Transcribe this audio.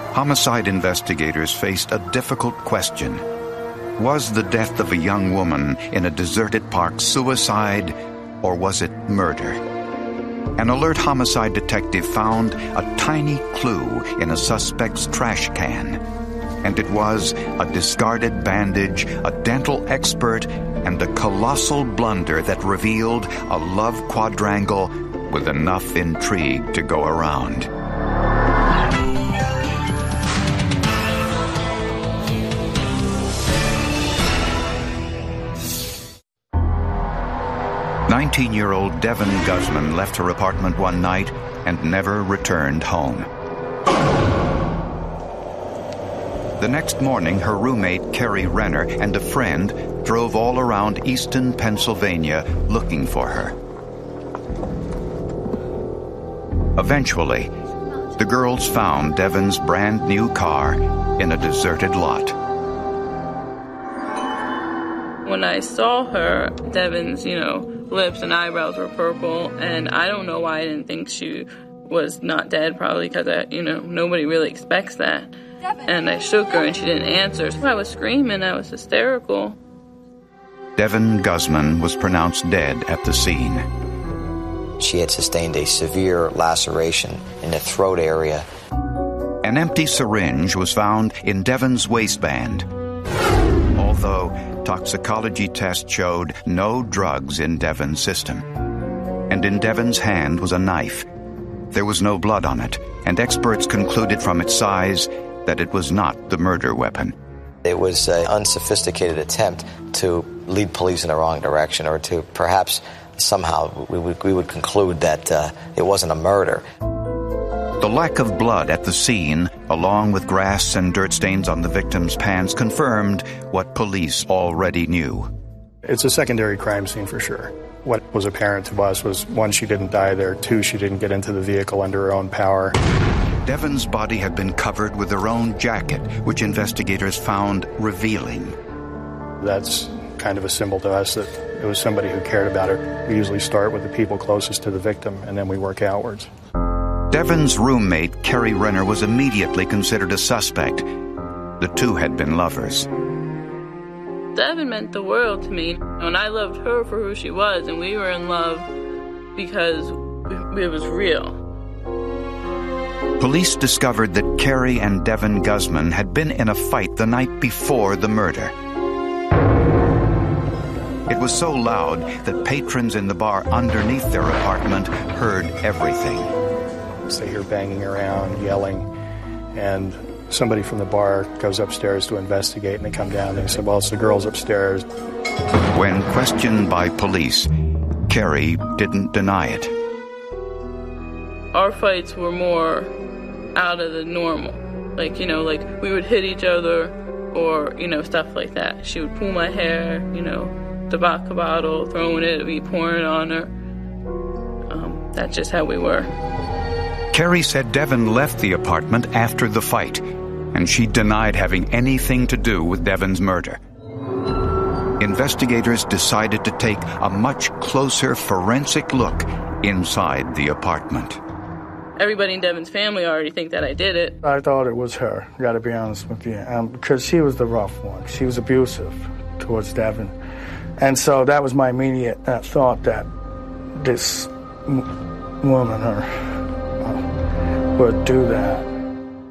Homicide investigators faced a difficult question. Was the death of a young woman in a deserted park suicide, or was it murder? An alert homicide detective found a tiny clue in a suspect's trash can. And it was a discarded bandage, a dental expert, and a colossal blunder that revealed a love quadrangle with enough intrigue to go around. "19-year-old Devin Guzman left her apartment one night and never returned home. The next morning, her roommate, Carrie Renner, and a friend drove all around Easton, Pennsylvania, looking for her. Eventually, the girls found Devin's brand new car in a deserted lot. When I saw her, Devin's, lips and eyebrows were purple, and I don't know why I didn't think she was not dead, probably because, nobody really expects that. And I shook her and she didn't answer. So I was screaming, I was hysterical. Devin Guzman was pronounced dead at the scene. She had sustained a severe laceration in the throat area. An empty syringe was found in Devin's waistband, although toxicology tests showed no drugs in Devin's system. And in Devin's hand was a knife. There was no blood on it, and experts concluded from its size that it was not the murder weapon. It was an unsophisticated attempt to lead police in the wrong direction, or to perhaps somehow we would conclude that it wasn't a murder. The lack of blood at the scene, along with grass and dirt stains on the victim's pants, confirmed what police already knew. It's a secondary crime scene for sure. What was apparent to us was, one, she didn't die there. Two, she didn't get into the vehicle under her own power. Devin's body had been covered with her own jacket, which investigators found revealing. That's kind of a symbol to us that it was somebody who cared about her. We usually start with the people closest to the victim, and then we work outwards. Devin's roommate, Carrie Renner, was immediately considered a suspect. The two had been lovers. Devin meant the world to me, and I loved her for who she was, and we were in love because it was real. Police discovered that Carrie and Devin Guzman had been in a fight the night before the murder. It was so loud that patrons in the bar underneath their apartment heard everything. They hear banging around, yelling, and somebody from the bar goes upstairs to investigate, and they come down and they say, well, it's the girls upstairs. When questioned by police, Carrie didn't deny it. Our fights were more out of the normal. Like we would hit each other or, stuff like that. She would pull my hair, the vodka bottle, throwing it, be pouring on her. That's just how we were. Carrie said Devin left the apartment after the fight, and she denied having anything to do with Devin's murder. Investigators decided to take a much closer forensic look inside the apartment. Everybody in Devin's family already think that I did it. I thought it was her, gotta be honest with you, because she was the rough one. She was abusive towards Devin. And so that was my immediate thought, that this woman would do that.